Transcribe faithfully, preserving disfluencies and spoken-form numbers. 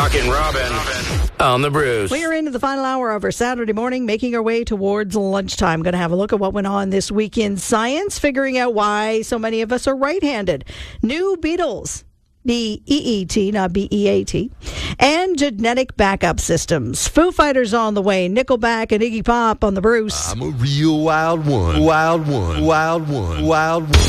Doc and Robin on the Bruce. We are into the final hour of our Saturday morning, making our way towards lunchtime. Going to have a look at what went on this week in science, figuring out why so many of us are right-handed. New Beatles. B E E T, not B E A T, and genetic backup systems. Foo Fighters on the way, Nickelback and Iggy Pop on the Bruce. I'm a real wild one, wild one, wild one, wild one.